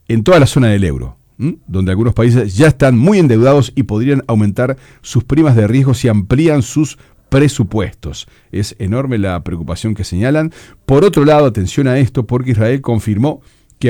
en toda la zona del euro, donde algunos países ya están muy endeudados y podrían aumentar sus primas de riesgo si amplían sus presupuestos. Es enorme la preocupación que señalan. Por otro lado, atención a esto, porque Israel confirmó